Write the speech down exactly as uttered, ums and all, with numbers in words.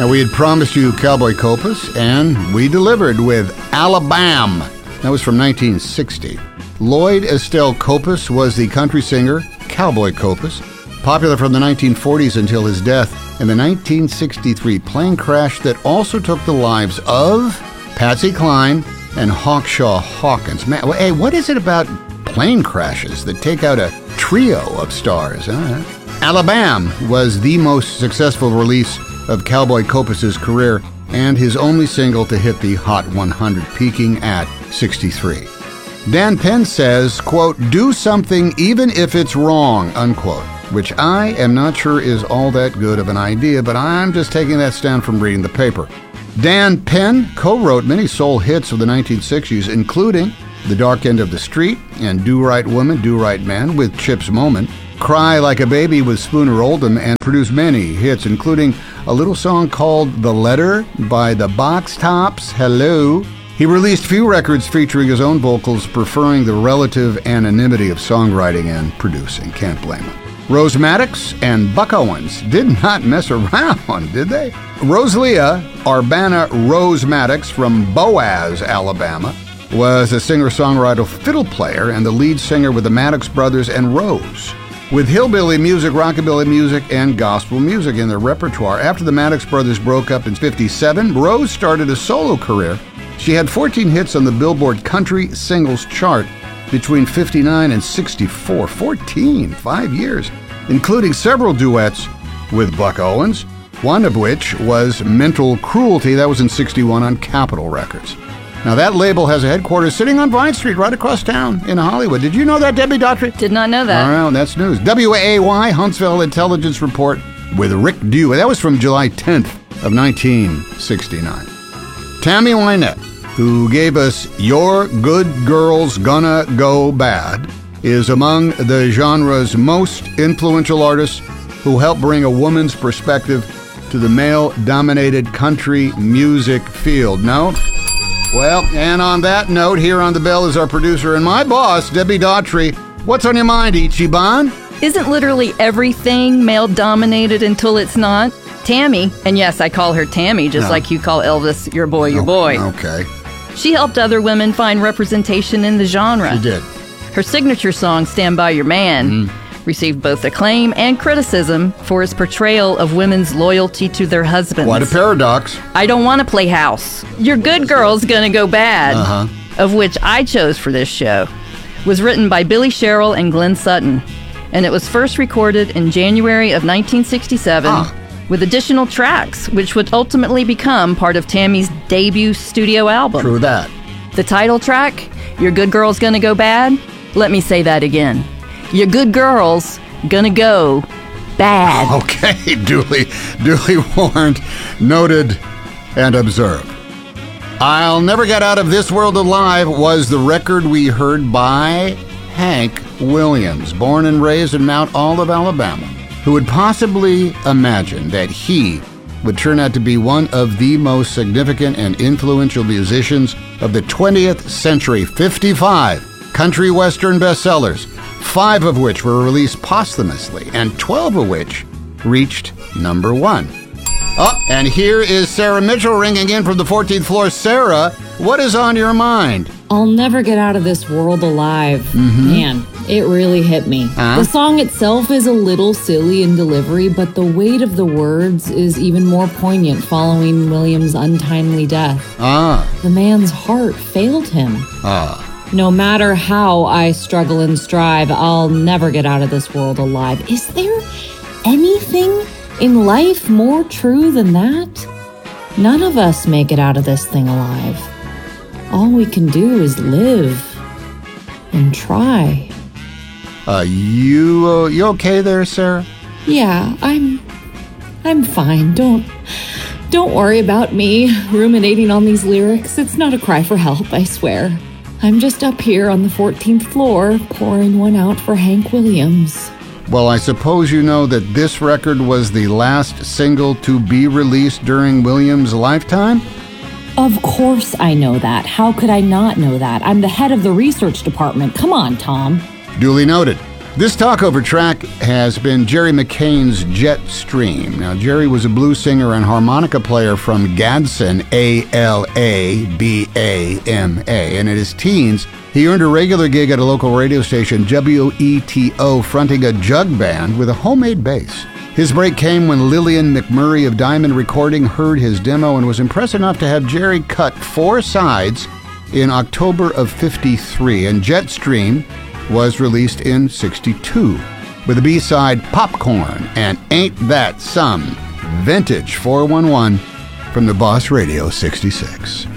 Now, we had promised you Cowboy Copas, and we delivered with Alabama. That was from nineteen sixty. Lloyd Estelle Copas was the country singer Cowboy Copas, popular from the nineteen forties until his death in the nineteen sixty-three plane crash that also took the lives of Patsy Cline and Hawkshaw Hawkins. Man, hey, what is it about plane crashes that take out a trio of stars? Huh? Alabama was the most successful release of Cowboy Copas' career and his only single to hit the Hot one hundred, peaking at sixty-three. Dan Penn says, quote, "Do something even if it's wrong," unquote, which I am not sure is all that good of an idea, but I'm just taking that stand from reading the paper. Dan Penn co-wrote many soul hits of the nineteen sixties, including The Dark End of the Street and Do Right Woman, Do Right Man with Chips Moman, Cry Like a Baby with Spooner Oldham, and produced many hits, including a little song called The Letter by the Box Tops. Hello. He released few records featuring his own vocals, preferring the relative anonymity of songwriting and producing. Can't blame him. Rose Maddox and Buck Owens did not mess around, did they? Rosalia Arbana Rose Maddox from Boaz, Alabama, was a singer-songwriter, fiddle player, and the lead singer with the Maddox Brothers and Rose. With hillbilly music, rockabilly music, and gospel music in their repertoire, after the Maddox Brothers broke up in fifty-seven, Rose started a solo career. She had fourteen hits on the Billboard Country Singles Chart between fifty-nine and sixty-four. fourteen, five years, including several duets with Buck Owens, one of which was Mental Cruelty. That was in sixty-one on Capitol Records. Now, that label has a headquarters sitting on Vine Street right across town in Hollywood. Did you know that, Debbie Daughtry? Did not know that. All right, that's news. W A Y, Huntsville Intelligence Report with Rick Dewey. That was from July tenth of nineteen sixty-nine. Tammy Wynette, who gave us Your Good Girl's Gonna Go Bad, is among the genre's most influential artists who helped bring a woman's perspective to the male-dominated country music field. No? Well, and on that note, here on The Bell is our producer and my boss, Debbie Daughtry. What's on your mind, Ichiban? Isn't literally everything male-dominated until it's not? Tammy, and yes, I call her Tammy, just No. like you call Elvis your boy, your Oh, boy. Okay. She helped other women find representation in the genre. She did. Her signature song, Stand By Your Man, received both acclaim and criticism for its portrayal of women's loyalty to their husbands. What a paradox. I Don't Want to Play House, Your Good Girl's Gonna Go Bad, Uh-huh. of which I chose for this show, was written by Billy Sherrill and Glenn Sutton, and it was first recorded in January of nineteen sixty-seven Ah. with additional tracks, which would ultimately become part of Tammy's debut studio album. True that. The title track, Your Good Girl's Gonna Go Bad, let me say that again. Your Good Girl's Gonna Go Bad. Okay, duly, duly warned, noted, and observed. I'll Never Get Out of This World Alive was the record we heard by Hank Williams, born and raised in Mount Olive, Alabama, who would possibly imagine that he would turn out to be one of the most significant and influential musicians of the twentieth century. fifty-five country western bestsellers, five of which were released posthumously, and twelve of which reached number one. Oh, and here is Sarah Mitchell ringing in from the fourteenth floor. Sarah, what is on your mind? I'll Never Get Out of This World Alive. Mm-hmm. Man, it really hit me. Huh? The song itself is a little silly in delivery, but the weight of the words is even more poignant following William's untimely death. Ah, The man's heart failed him. ah. No matter how I struggle and strive, I'll never get out of this world alive. Is there anything in life more true than that? None of us make it out of this thing alive. All we can do is live and try. Uh, you, uh, you okay there, Sarah? Yeah, I'm I'm fine. Don't don't worry about me ruminating on these lyrics. It's not a cry for help, I swear. I'm just up here on the fourteenth floor pouring one out for Hank Williams. Well, I suppose you know that this record was the last single to be released during Williams' lifetime? Of course I know that. How could I not know that? I'm the head of the research department. Come on, Tom. Duly noted. This talkover track has been Jerry McCain's Jet Stream. Now, Jerry was a blues singer and harmonica player from Gadsden, A L A B A M A. And in his teens, he earned a regular gig at a local radio station, W E T O, fronting a jug band with a homemade bass. His break came when Lillian McMurray of Diamond Recording heard his demo and was impressed enough to have Jerry cut four sides in October of fifty-three. And Jet Stream was released in sixty-two with the B-side Popcorn and Ain't That Some, vintage four one one from the Boss Radio sixty-six.